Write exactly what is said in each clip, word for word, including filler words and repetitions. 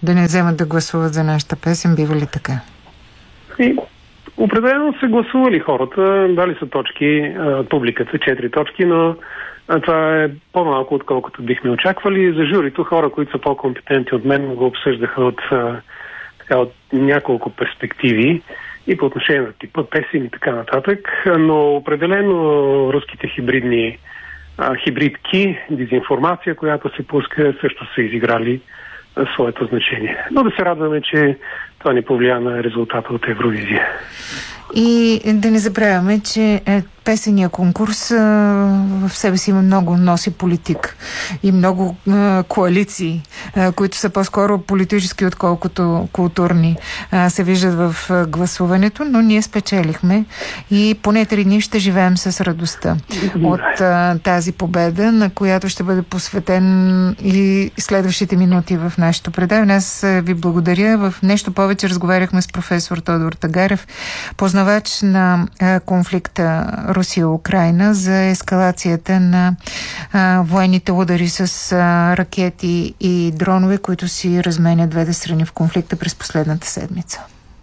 да не вземат да гласуват за нашата песен? Бива ли така? И, определено са гласували хората, дали са точки, публиката, четири точки, но това е по-малко, отколкото бихме очаквали. За журито хора, които са по-компетентни от мен, го обсъждаха от, така, от няколко перспективи и по отношение на типа песен и така нататък, но определено руските хибридни хибридки, дезинформация, която се пуска, също са изиграли своето значение. Но да се радваме, че това не повлия на резултата от Евровизия. И да не забравяме, че песения конкурс а, в себе си има много носи политик и много а, коалиции, а, които са по-скоро политически, отколкото културни, а, се виждат в а, гласуването, но ние спечелихме и поне три дни ще живеем с радостта от а, тази победа, на която ще бъде посветен и следващите минути в нашето предаване. Аз ви благодаря. В нещо повече разговаряхме с професор Тодор Тагарев, познавач на а, конфликта Русия-Украйна, за ескалацията на а, военните удари с а, ракети и дронове, които си разменят двете страни в конфликта през последната седмица.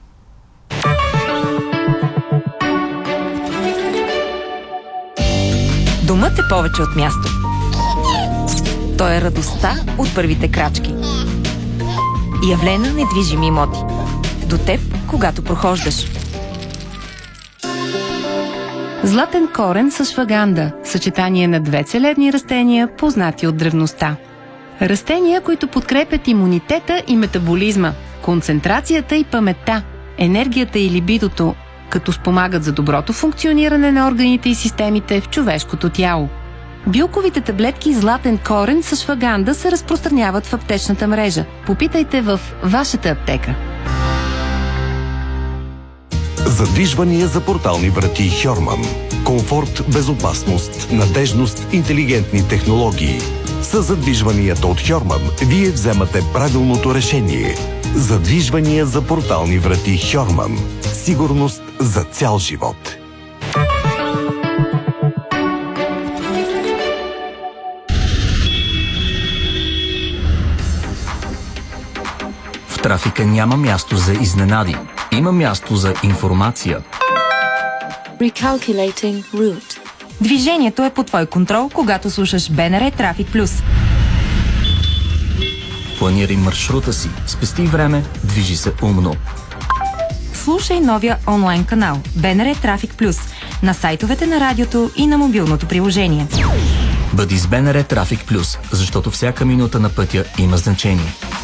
Домът е повече от място. Той е радостта от първите крачки. Явлена недвижими имоти. До теб, когато прохождаш. Златен корен с шваганда – съчетание на две целебни растения, познати от древността. Растения, които подкрепят имунитета и метаболизма, концентрацията и паметта, енергията и либидото, като спомагат за доброто функциониране на органите и системите в човешкото тяло. Билковите таблетки златен корен с шваганда се разпространяват в аптечната мрежа. Попитайте в вашата аптека. Задвижвания за портални врати Хьорман. Комфорт, безопасност, надежност, интелигентни технологии. С задвижванията от Хьорман вие вземате правилното решение. Задвижвания за портални врати Хьорман. Сигурност за цял живот. В трафика няма място за изненади. Има място за информация. Recalculating route. Движението е под твой контрол, когато слушаш БНР Трафик Плюс. Планирай маршрута си, спести време, движи се умно. Слушай новия онлайн канал БНР Трафик Плюс на сайтовете на радиото и на мобилното приложение. Бъди с БНР Трафик Плюс, защото всяка минута на пътя има значение.